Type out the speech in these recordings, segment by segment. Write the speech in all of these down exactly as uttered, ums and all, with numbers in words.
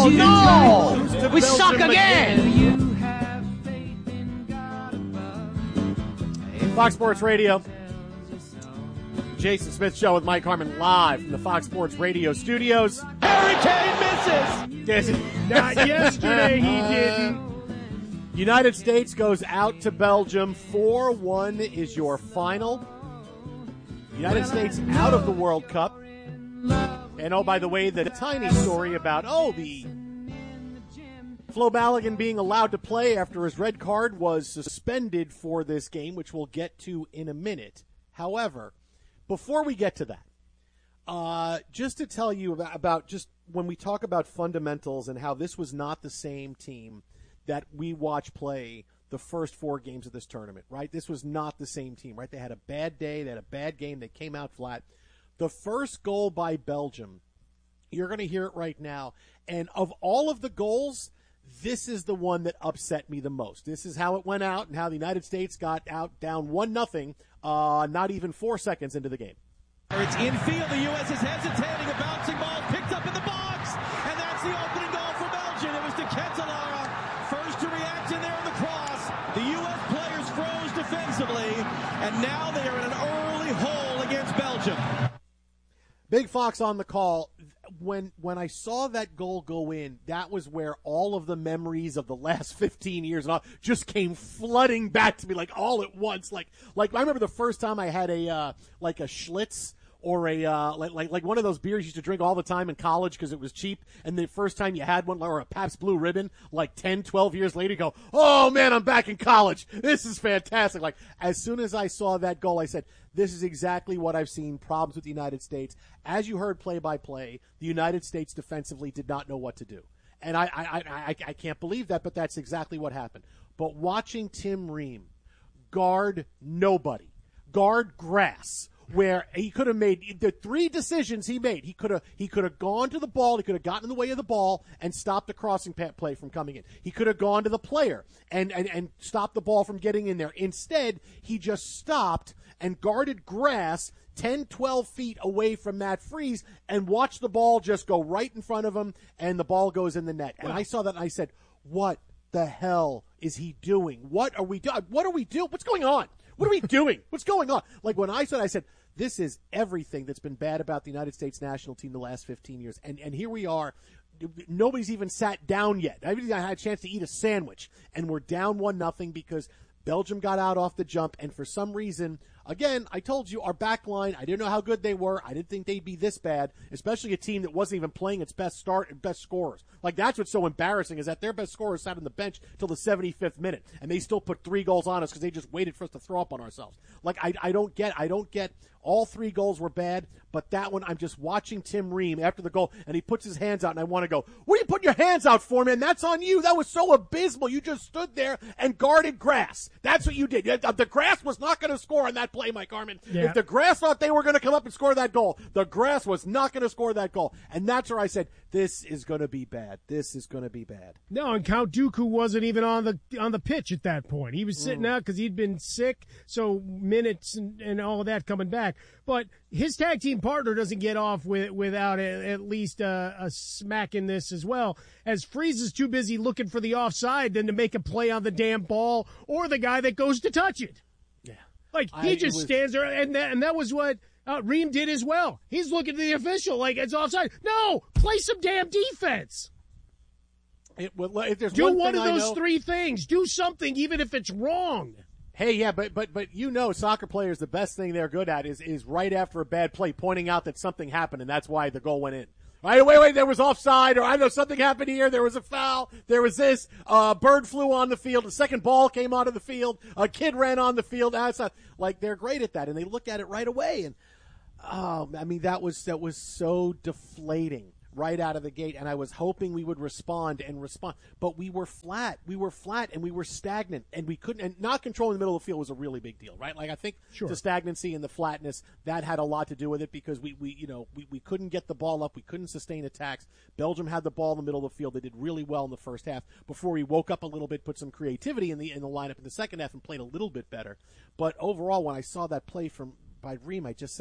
Oh, no! We suck again! Fox Sports Radio. Jason Smith Show with Mike Harmon live from the Fox Sports Radio studios. Harry Kane misses! Not yesterday, he didn't. United States goes out to Belgium. four one is your final. United States out of the World Cup. And oh, by the way, the tiny story about, oh, the Flo Balogun being allowed to play after his red card was suspended for this game, which we'll get to in a minute. However, before we get to that, uh, just to tell you about, about just when we talk about fundamentals and how this was not the same team that we watch play the first four games of this tournament, right? This was not the same team, right? They had a bad day. They had a bad game. They came out flat. The first goal by Belgium, you're going to hear it right now. And of all of the goals, this is the one that upset me the most. This is how it went out and how the United States got out down one nothing, uh, not even four seconds into the game. It's infield. The U S is hesitating. A bouncing ball picked up in the box. And that's the opening goal for Belgium. It was De Ketelaere. First to react in there on the cross. The U S players froze defensively. And now they are in an early hole against Belgium. Big Fox on the call. When when I saw that goal go in, that was where all of the memories of the last fifteen years and all just came flooding back to me, like all at once. Like like I remember the first time I had a uh, like a Schlitz or a uh, like, like like one of those beers you used to drink all the time in college because it was cheap. And the first time you had one, or a Pabst Blue Ribbon, like ten, twelve years later, you go, oh man, I'm back in college. This is fantastic. Like as soon as I saw that goal, I said, this is exactly what I've seen problems with the United States. As you heard play by play, the United States defensively did not know what to do. And I, I, I, I can't believe that, but that's exactly what happened. But watching Tim Ream guard nobody, guard grass, where he could have made the three decisions he made. He could have he could have gone to the ball. He could have gotten in the way of the ball and stopped the crossing play from coming in. He could have gone to the player and, and, and stopped the ball from getting in there. Instead, he just stopped and guarded grass ten, twelve feet away from Matt Freese and watched the ball just go right in front of him, and the ball goes in the net. And I saw that and I said, what the hell is he doing? What are we doing? What are we doing? What's going on? What are we doing? What's going on? Like when I said, I said, this is everything that's been bad about the United States national team the last fifteen years. And and here we are. Nobody's even sat down yet. I haven't had a chance to eat a sandwich. And we're down one nothing because Belgium got out off the jump. And for some reason, again, I told you, our back line, I didn't know how good they were. I didn't think they'd be this bad, especially a team that wasn't even playing its best start and best scorers. Like, that's what's so embarrassing is that their best scorers sat on the bench till the seventy-fifth minute, and they still put three goals on us because they just waited for us to throw up on ourselves. Like, I, I don't get, I don't get all three goals were bad, but that one, I'm just watching Tim Ream after the goal, and he puts his hands out, and I want to go, what are you putting your hands out for, man? That's on you. That was so abysmal. You just stood there and guarded grass. That's what you did. The grass was not going to score on that play, Mike Harmon. Yeah. If the grass thought they were going to come up and score that goal, the grass was not going to score that goal. And that's where I said, this is going to be bad. This is going to be bad. No, and Count Dooku wasn't even on the on the pitch at that point. He was sitting mm. out because he'd been sick, so minutes and, and all of that coming back. But his tag team partner doesn't get off with, without a, at least a, a smack in this as well, as Freese is too busy looking for the offside than to make a play on the damn ball or the guy that goes to touch it. Yeah. Like, he I, just was, stands there, and that, and that was what uh, Ream did as well. He's looking at the official like it's offside. No, play some damn defense. It, well, if there's Do one, one thing of those I know, three things. Do something, even if it's wrong. Hey, yeah, but but but you know, soccer players, the best thing they're good at is is right after a bad play, pointing out that something happened, and that's why the goal went in. Right, wait, wait, there was offside, or I know something happened here. There was a foul. There was this. Uh, bird flew on the field. The second ball came onto the field. A kid ran on the field. Outside. Like, they're great at that, and they look at it right away. And oh, I mean, that was that was so deflating right out of the gate, and I was hoping we would respond and respond, but we were flat. We were flat, and we were stagnant, and we couldn't. And not controlling the middle of the field was a really big deal, right? Like, I think sure. the stagnancy and the flatness, that had a lot to do with it because we, we you know, we, we couldn't get the ball up. We couldn't sustain attacks. Belgium had the ball in the middle of the field. They did really well in the first half before we woke up a little bit, put some creativity in the in the lineup in the second half, and played a little bit better. But overall, when I saw that play from by Ream, I just said,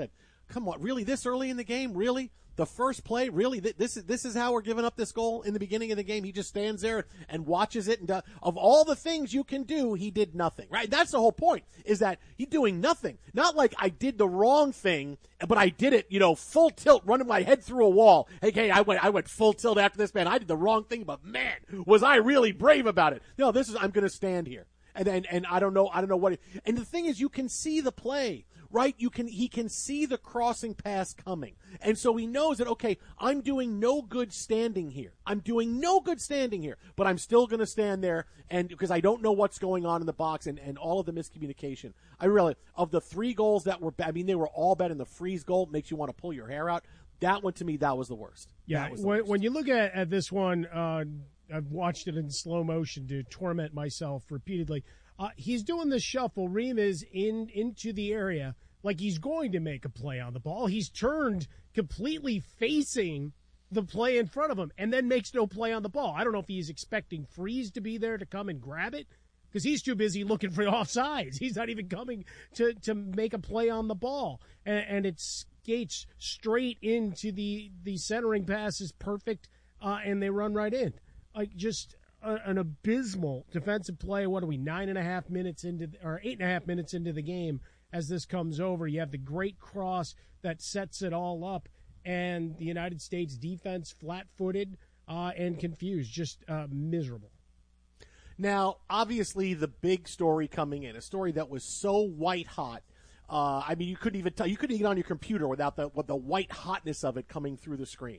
come on, really this early in the game? Really? The first play, really? This is this is how we're giving up this goal in the beginning of the game? He just stands there and watches it, and does, of all the things you can do, he did nothing, right? That's the whole point, is that he's doing nothing. Not like I did the wrong thing, but I did it, you know, full tilt, running my head through a wall. Hey, hey, I went I went full tilt after this, man. I did the wrong thing, but man, was I really brave about it. No, this is, I'm going to stand here. And, and and I don't know, I don't know what it, and the thing is, you can see the play, right? You can, he can see the crossing pass coming. And so he knows that, okay, I'm doing no good standing here. I'm doing no good standing here, but I'm still going to stand there, and because I don't know what's going on in the box, and, and all of the miscommunication. I really, of the three goals that were, I mean, they were all bad, and the freeze goal makes you want to pull your hair out. That one, to me, that was the worst. Yeah, was the when, worst. when you look at, at this one, uh, I've watched it in slow motion to torment myself repeatedly. Uh, he's doing the shuffle. Ream is in into the area like he's going to make a play on the ball. He's turned completely facing the play in front of him and then makes no play on the ball. I don't know if he's expecting Freeze to be there to come and grab it because he's too busy looking for offsides. He's not even coming to, to make a play on the ball. And, and it skates straight into the, the centering pass is perfect, uh, and they run right in. Like, just a, an abysmal defensive play. What are we, nine and a half minutes into, the, or eight and a half minutes into the game as this comes over? You have the great cross that sets it all up, and the United States defense flat-footed uh, and confused, just uh, miserable. Now, obviously, the big story coming in, a story that was so white-hot, uh, I mean, you couldn't even tell, you couldn't get on your computer without the, with the white hotness of it coming through the screen.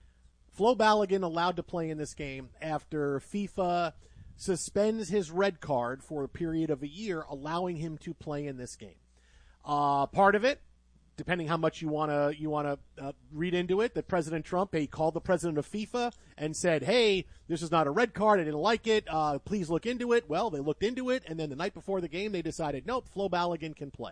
Flo Balogun allowed to play in this game after FIFA suspends his red card for a period of a year, allowing him to play in this game. Uh, part of it, depending how much you want to you want to uh, read into it, that President Trump, he called the president of FIFA and said, hey, this is not a red card. I didn't like it. Uh, please look into it. Well, they looked into it, and then the night before the game, they decided, nope, Flo Balogun can play.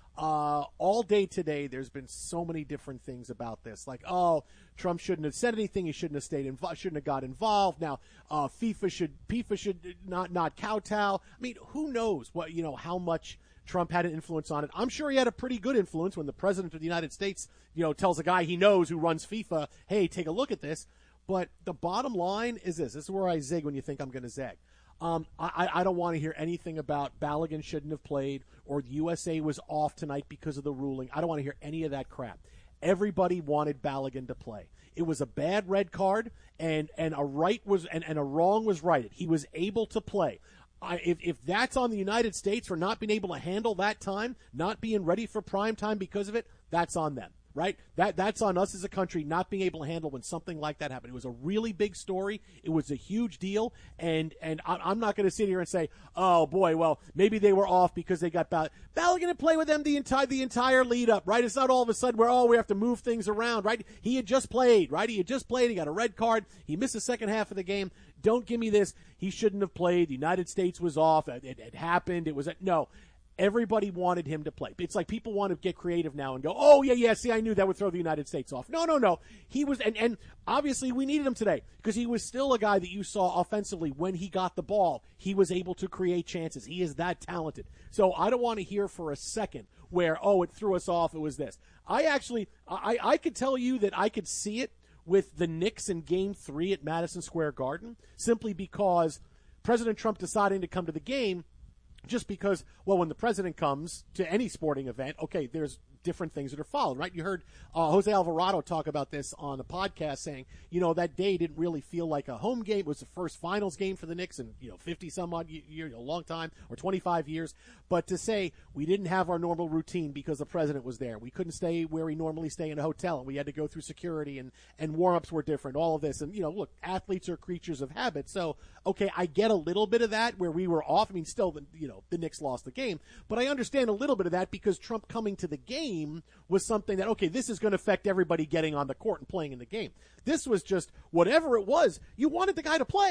Uh, all day today, there's been so many different things about this. Like, oh, Trump shouldn't have said anything. He shouldn't have stayed involved. Shouldn't have got involved. Now, uh, FIFA should FIFA should not not kowtow. I mean, who knows what you know how much Trump had an influence on it. I'm sure he had a pretty good influence when the president of the United States, you know, tells a guy he knows who runs FIFA, hey, take a look at this. But the bottom line is this. This is where I zig when you think I'm going to zag. Um, I, I don't want to hear anything about Balogun shouldn't have played or the U S A was off tonight because of the ruling. I don't want to hear any of that crap. Everybody wanted Balogun to play. It was a bad red card, and, and a right was and, and a wrong was righted. He was able to play. I, if, if that's on the United States for not being able to handle that time, not being ready for prime time because of it, that's on them. Right? That that's on us as a country not being able to handle when something like that happened. It was a really big story. It was a huge deal, and and I, I'm not going to sit here and say, oh boy, well maybe they were off because they got Ball- Balogun to play with them the entire the entire lead up. Right? It's not all of a sudden where oh we have to move things around. Right? He had just played. Right? He had just played. He got a red card. He missed the second half of the game. Don't give me this. He shouldn't have played. The United States was off. It, it, it happened. It was a, no. Everybody wanted him to play. It's like people want to get creative now and go, oh, yeah, yeah, see, I knew that would throw the United States off. No, no, no. He was, and, and obviously we needed him today because he was still a guy that you saw offensively when he got the ball. He was able to create chances. He is that talented. So I don't want to hear for a second where, oh, it threw us off, it was this. I actually, I, I could tell you that I could see it with the Knicks in game three at Madison Square Garden simply because President Trump deciding to come to the game just because, well, when the president comes to any sporting event, okay, there's different things that are followed, right? You heard uh, Jose Alvarado talk about this on a podcast saying, you know, that day didn't really feel like a home game. It was the first finals game for the Knicks in, you know, fifty some odd years, a long time, or twenty-five years. But to say we didn't have our normal routine because the president was there. We couldn't stay where we normally stay in a hotel, and we had to go through security, and, and warm-ups were different, all of this. And, you know, look, athletes are creatures of habit. So, okay, I get a little bit of that where we were off. I mean, still, the, you know, the Knicks lost the game. But I understand a little bit of that because Trump coming to the game was something that, okay, this is going to affect everybody getting on the court and playing in the game. This was just whatever it was. You wanted the guy to play,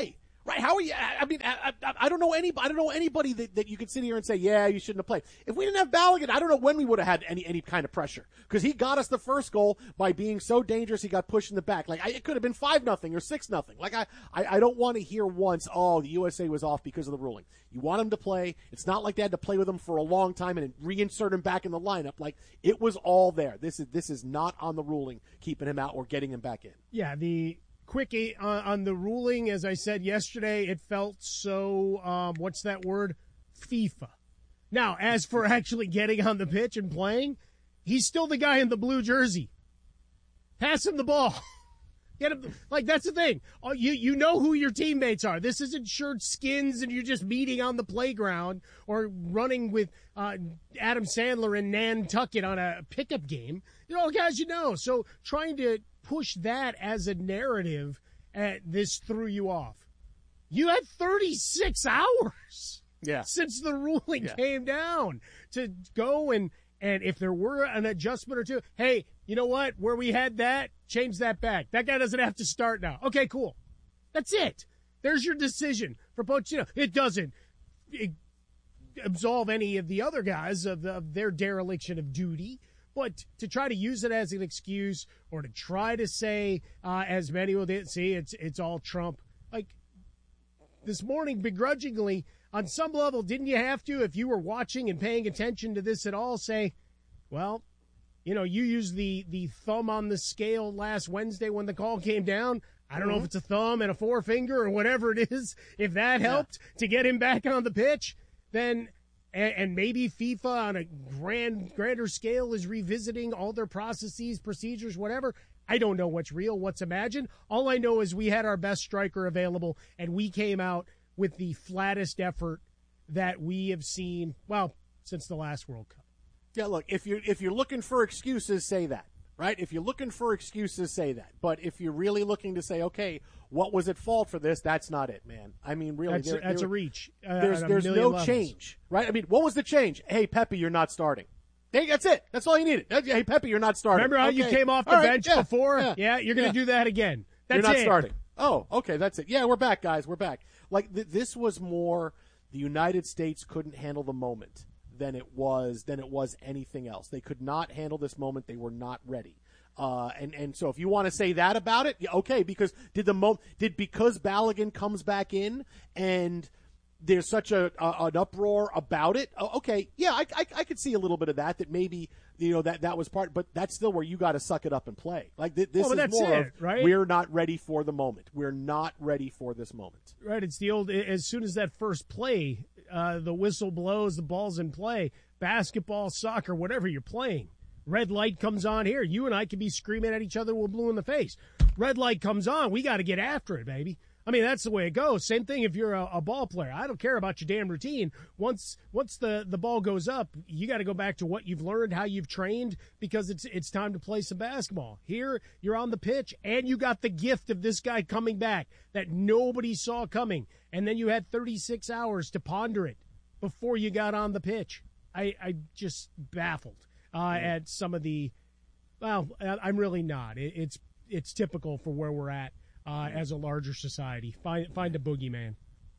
Right? How are you? I mean, I, I, I don't know any. I don't know anybody that, that you could sit here and say, yeah, you shouldn't have played. If we didn't have Balogun, I don't know when we would have had any any kind of pressure, because he got us the first goal by being so dangerous. He got pushed in the back. Like I, it could have been five nothing or six nothing. Like I, I, I don't want to hear once, oh, the U S A was off because of the ruling. You want him to play. It's not like they had to play with him for a long time and reinsert him back in the lineup. Like it was all there. This is this is not on the ruling keeping him out or getting him back in. Yeah, the. Quick uh, on the ruling, as I said yesterday, it felt so, um, what's that word? FIFA. Now, as for actually getting on the pitch and playing, he's still the guy in the blue jersey. Pass him the ball. Get him, like, that's the thing. Oh, you, you know who your teammates are. This isn't shirt skins and you're just meeting on the playground or running with uh, Adam Sandler and Nantucket on a pickup game. You know, guys you know. So trying to push that as a narrative, uh, this threw you off. You had thirty-six hours yeah. since the ruling yeah. came down to go and, and if there were an adjustment or two, hey, you know what? Where we had that, change that back. That guy doesn't have to start now. Okay, cool. That's it. There's your decision for Pochettino. It doesn't it absolve any of the other guys of, the, of their dereliction of duty. But to try to use it as an excuse or to try to say, uh, as many will see, it's it's all Trump. Like this morning, begrudgingly, on some level, didn't you have to, if you were watching and paying attention to this at all, say, well, you know, you used the, the thumb on the scale last Wednesday when the call came down. I don't mm-hmm. know if it's a thumb and a forefinger or whatever it is. If that helped yeah. to get him back on the pitch, then... And maybe FIFA on a grand, grander scale is revisiting all their processes, procedures, whatever. I don't know what's real, what's imagined. All I know is we had our best striker available, and we came out with the flattest effort that we have seen, well, since the last World Cup. Yeah, look, if you're, if you're looking for excuses, say that, right? If you're looking for excuses, say that. But if you're really looking to say, okay, what was at fault for this? That's not it, man. I mean, really, that's, there, that's there, a reach. Uh, there's there's no levels. change, right? I mean, what was the change? Hey, Pepe, you're not starting. Hey, that's it. That's all you needed. Hey, Pepe, you're not starting. Remember how okay. you came off the all bench right, yeah, before? Yeah, yeah you're going to yeah. do that again. That's you're not it. starting. Oh, okay, that's it. Yeah, we're back, guys. We're back. Like th- this was more the United States couldn't handle the moment than it was than it was anything else. They could not handle this moment. They were not ready. Uh, and, and so if you want to say that about it, yeah, okay, because did the mo- did because Balogun comes back in and there's such a, a an uproar about it. Oh, okay, yeah, I, I I could see a little bit of that. That maybe you know that that was part, but that's still where you got to suck it up and play. Like th- this well, is that's more it, of right? We're not ready for the moment. We're not ready for this moment. Right. It's the old. As soon as that first play, uh, the whistle blows, the ball's in play. Basketball, soccer, whatever you're playing. Red light comes on here. You and I could be screaming at each other. We're blue in the face. Red light comes on. We got to get after it, baby. I mean, that's the way it goes. Same thing if you're a, a ball player. I don't care about your damn routine. Once once the, the ball goes up, you got to go back to what you've learned, how you've trained, because it's it's time to play some basketball. Here, you're on the pitch, and you got the gift of this guy coming back that nobody saw coming. And then you had thirty-six hours to ponder it before you got on the pitch. I, I just baffled. Uh, at some of the, well, I'm really not. It, it's it's typical for where we're at uh, as a larger society. Find find a boogeyman.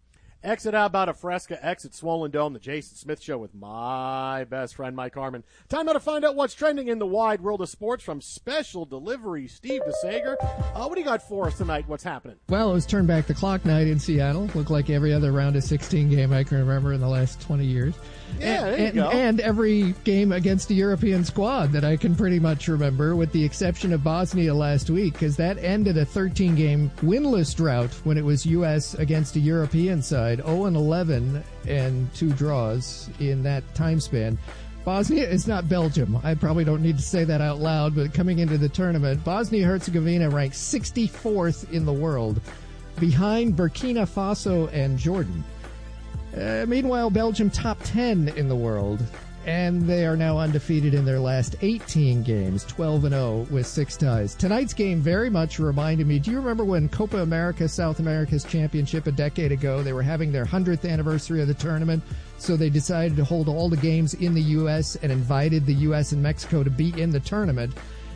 Exit out about a Fresca, exit Swollen Dome, the Jason Smith Show with my best friend, Mike Harmon. Time now to find out what's trending in the wide world of sports from Special Delivery, Steve DeSager. Uh, what do you got for us tonight? What's happening? Well, it was turn back the clock night in Seattle. Looked like every other round of sixteen game I can remember in the last twenty years. Yeah, there and, you and, go. And every game against a European squad that I can pretty much remember, with the exception of Bosnia last week, because that ended a thirteen game winless drought when it was U S against a European side, oh and eleven and two draws in that time span. Bosnia is not Belgium. I probably don't need to say that out loud, but coming into the tournament, Bosnia-Herzegovina ranked sixty-fourth in the world, behind Burkina Faso and Jordan. Uh, meanwhile, Belgium top ten in the world, and they are now undefeated in their last eighteen games, twelve and oh with six ties. Tonight's game very much reminded me, do you remember when Copa America, South America's championship a decade ago, they were having their hundredth anniversary of the tournament, so they decided to hold all the games in the U S and invited the U S and Mexico to be in the tournament.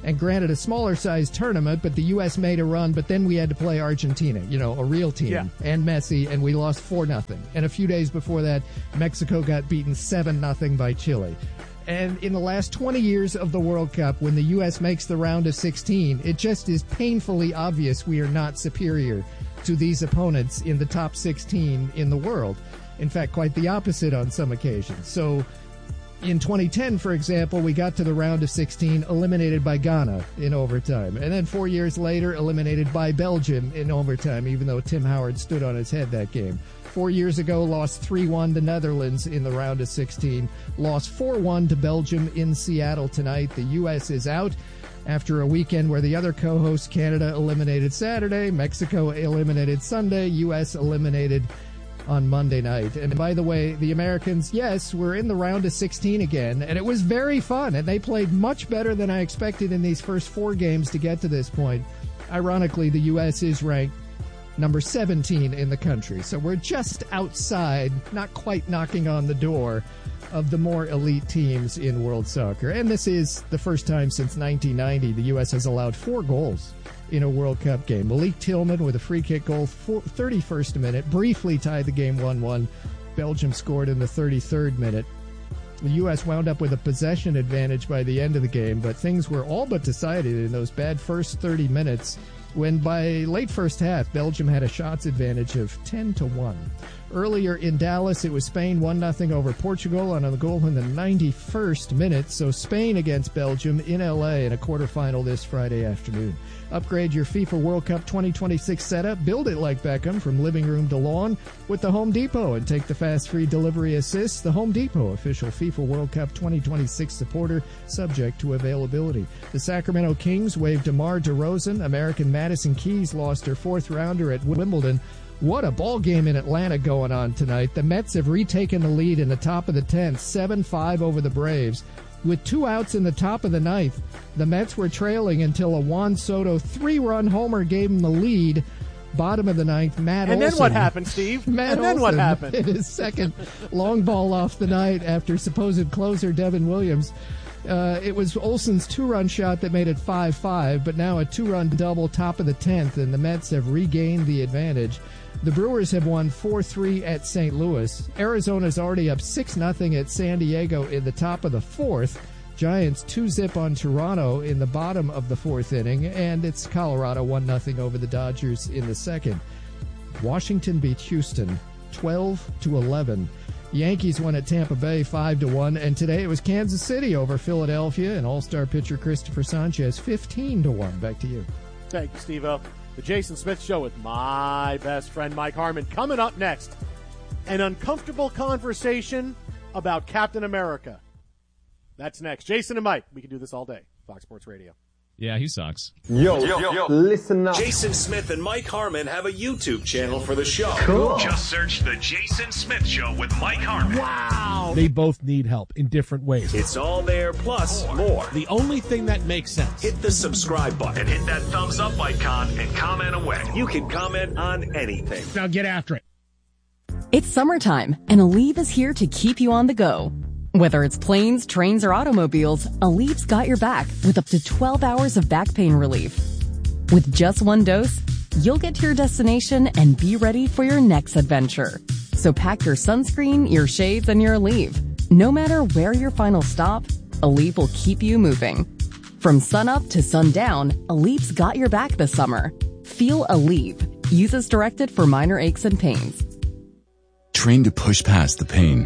And granted, a smaller-sized tournament, but the U S made a run, but then we had to play Argentina, you know, a real team, yeah. and Messi, and we lost four nothing. And a few days before that, Mexico got beaten seven nothing by Chile. And in the last twenty years of the World Cup, when the U S makes the round of sixteen, it just is painfully obvious we are not superior to these opponents in the top sixteen in the world. In fact, quite the opposite on some occasions. So in twenty ten, for example, we got to the round of sixteen, eliminated by Ghana in overtime. And then four years later, eliminated by Belgium in overtime, even though Tim Howard stood on his head that game. Four years ago, lost three one to Netherlands in the round of sixteen. Lost four one to Belgium in Seattle tonight. The U S is out after a weekend where the other co-host, Canada, eliminated Saturday, Mexico eliminated Sunday, U S eliminated on Monday night. And by the way, the Americans, yes, were in the round of sixteen again, and it was very fun, and they played much better than I expected in these first four games to get to this point. Ironically, the U S is ranked number seventeen in the country, so we're just outside, not quite knocking on the door of the more elite teams in world soccer. And this is the first time since nineteen ninety the U S has allowed four goals in a World Cup game. Malik Tillman with a free kick goal, thirty-first minute, briefly tied the game one one. Belgium scored in the thirty-third minute. The U S wound up with a possession advantage by the end of the game, but things were all but decided in those bad first thirty minutes when by late first half, Belgium had a shots advantage of ten to one. Earlier in Dallas, it was Spain one nothing over Portugal on a goal in the ninety-first minute. So Spain against Belgium in L A in a quarterfinal this Friday afternoon. Upgrade your FIFA World Cup twenty twenty-six setup. Build it like Beckham from living room to lawn with the Home Depot and take the fast free delivery assist. The Home Depot, official FIFA World Cup twenty twenty-six supporter, subject to availability. The Sacramento Kings waived DeMar DeRozan. American Madison Keys lost her fourth rounder at Wimbledon. What a ball game in Atlanta going on tonight. The Mets have retaken the lead in the top of the tenth, seven five over the Braves. With two outs in the top of the ninth, the Mets were trailing until a Juan Soto three-run homer gave them the lead. Bottom of the ninth, Matt and Olson. And then what happened, Steve? Matt and then Olson what happened? hit his second long ball off the night after supposed closer Devin Williams. Uh, it was Olson's two-run shot that made it five five, but now a two-run double top of the tenth, and the Mets have regained the advantage. The Brewers have won four three at Saint Louis. Arizona's already up six nothing at San Diego in the top of the fourth. Giants two zip on Toronto in the bottom of the fourth inning, and it's Colorado one nothing over the Dodgers in the second. Washington beat Houston twelve to eleven. Yankees won at Tampa Bay five to one, and today it was Kansas City over Philadelphia, and all-star pitcher Christopher Sanchez fifteen to one. Back to you. Thank you, Steve-O. The Jason Smith Show with my best friend Mike Harmon. Coming up next, an uncomfortable conversation about Captain America. That's next. Jason and Mike. We can do this all day. Fox Sports Radio. Yeah, he sucks. Yo, yo, yo, listen up. Jason Smith and Mike Harmon have a YouTube channel for the show. Cool. Just search The Jason Smith Show with Mike Harmon. Wow. They both need help in different ways. It's all there, plus more. The only thing that makes sense. Hit the subscribe button And hit that thumbs up icon and comment away. You can comment on anything. Now get after it. It's summertime, and Aleve is here to keep you on the go. Whether it's planes, trains, or automobiles, Aleve's got your back with up to twelve hours of back pain relief. With just one dose, you'll get to your destination and be ready for your next adventure. So pack your sunscreen, your shades, and your Aleve. No matter where your final stop, Aleve will keep you moving. From sunup to sundown, Aleve's got your back this summer. Feel Aleve. Use as directed for minor aches and pains. Train to push past the pain.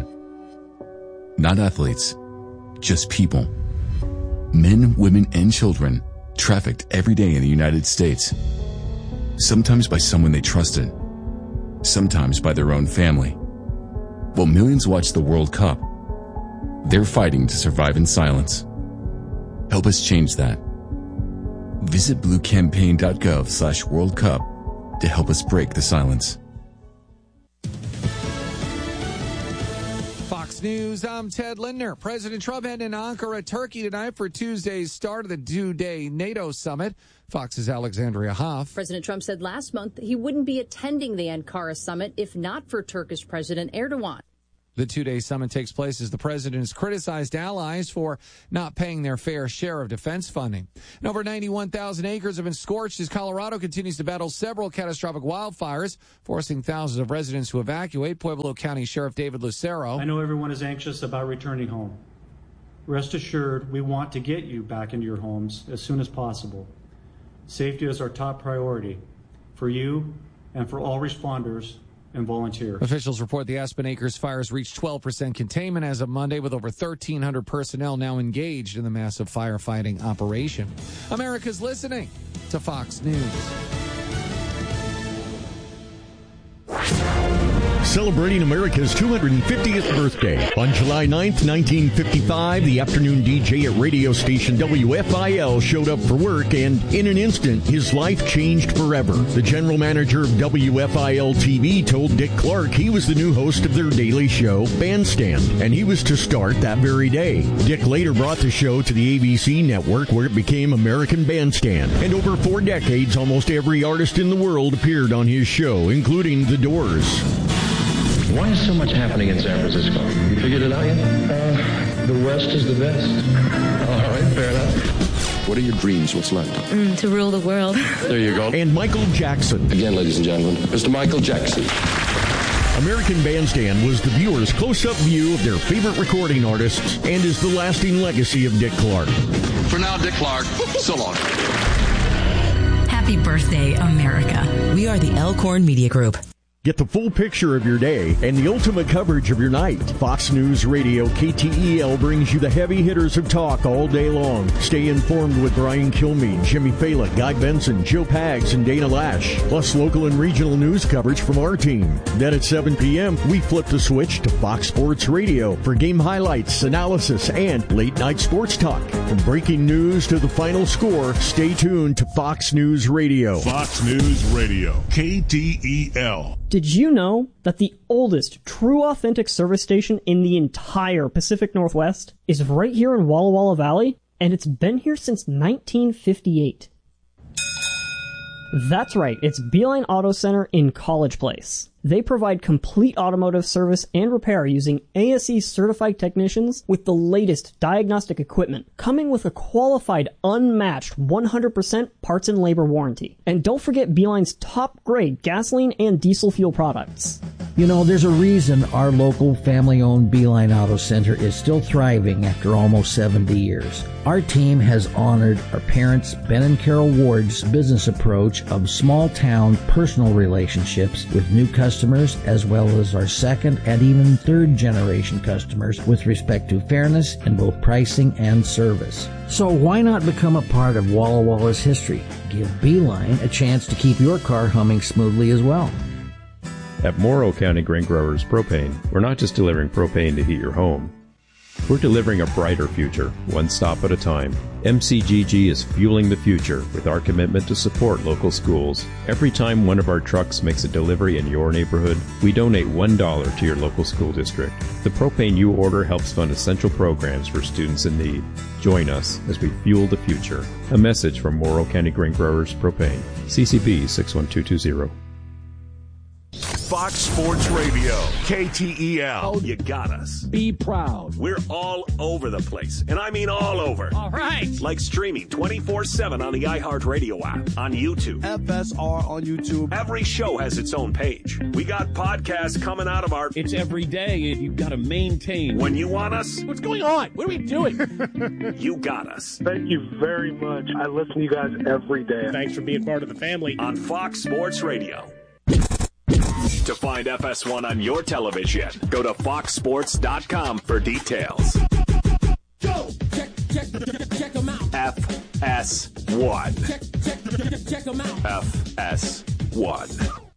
Not athletes, just people. Men, women, and children trafficked every day in the United States. Sometimes by someone they trusted, sometimes by their own family. While millions watch the World Cup, they're fighting to survive in silence. Help us change that. Visit bluecampaign.gov slash World Cup to help us break the silence. Fox News, I'm Ted Lindner. President Trump headed in Ankara, Turkey tonight for Tuesday's start of the two-day NATO summit. Fox's Alexandria Hoff. President Trump said last month he wouldn't be attending the Ankara summit if not for Turkish President Erdogan. The two-day summit takes place as the president has criticized allies for not paying their fair share of defense funding. And over ninety-one thousand acres have been scorched as Colorado continues to battle several catastrophic wildfires, forcing thousands of residents to evacuate. Pueblo County Sheriff David Lucero. I know everyone is anxious about returning home. Rest assured, we want to get you back into your homes as soon as possible. Safety is our top priority for you and for all responders and volunteers. Officials report the Aspen Acres fires reached twelve percent containment as of Monday, with over thirteen hundred personnel now engaged in the massive firefighting operation. America's listening to Fox News. Celebrating America's two hundred fiftieth birthday. On July ninth, nineteen fifty-five, the afternoon D J at radio station W F I L showed up for work, and in an instant, his life changed forever. The general manager of W F I L T V told Dick Clark he was the new host of their daily show, Bandstand, and he was to start that very day. Dick later brought the show to the A B C network, where it became American Bandstand. And over four decades, almost every artist in the world appeared on his show, including The Doors. Why is so much happening in San Francisco? You figured it out yet? Uh, the West is the best. All right, fair enough. What are your dreams? What's left? Mm, to rule the world. There you go. And Michael Jackson. Again, ladies and gentlemen, Mister Michael Jackson. American Bandstand was the viewer's close-up view of their favorite recording artists and is the lasting legacy of Dick Clark. For now, Dick Clark, so long. Happy birthday, America. We are the Elkhorn Media Group. Get the full picture of your day and the ultimate coverage of your night. Fox News Radio K T E L brings you the heavy hitters of talk all day long. Stay informed with Brian Kilmeade, Jimmy Fala, Guy Benson, Joe Pags, and Dana Lash. Plus local and regional news coverage from our team. Then at seven p.m., we flip the switch to Fox Sports Radio for game highlights, analysis, and late-night sports talk. From breaking news to the final score, stay tuned to Fox News Radio. Fox News Radio, K T E L. Did you know that the oldest true authentic service station in the entire Pacific Northwest is right here in Walla Walla Valley? And it's been here since nineteen fifty-eight. That's right, it's Beeline Auto Center in College Place. They provide complete automotive service and repair using A S E certified technicians with the latest diagnostic equipment, coming with a qualified, unmatched one hundred percent parts and labor warranty. And don't forget Beeline's top grade gasoline and diesel fuel products. You know, there's a reason our local family-owned Beeline Auto Center is still thriving after almost seventy years. Our team has honored our parents, Ben and Carol Ward's business approach of small-town personal relationships with new customers, as well as our second and even third generation customers with respect to fairness in both pricing and service. So why not become a part of Walla Walla's history? Give Beeline a chance to keep your car humming smoothly as well. At Morrow County Grain Growers Propane, we're not just delivering propane to heat your home. We're delivering a brighter future, one stop at a time. M C G G is fueling the future with our commitment to support local schools. Every time one of our trucks makes a delivery in your neighborhood, we donate one dollar to your local school district. The propane you order helps fund essential programs for students in need. Join us as we fuel the future. A message from Morrow County Grain Growers Propane. C C B six one two two zero. Fox Sports Radio, K T E L. You got us. Be proud. We're all over the place, and I mean all over. All right. Like streaming twenty-four seven on the iHeartRadio app, on YouTube. F S R on YouTube. Every show has its own page. We got podcasts coming out of our... It's every day, and you've got to maintain. When you want us... What's going on? What are we doing? You got us. Thank you very much. I listen to you guys every day. Thanks for being part of the family. On Fox Sports Radio. To find F S one on your television, go to fox sports dot com for details. Go! Check, check, check them out. F S one. Check, check, check them out. F S one.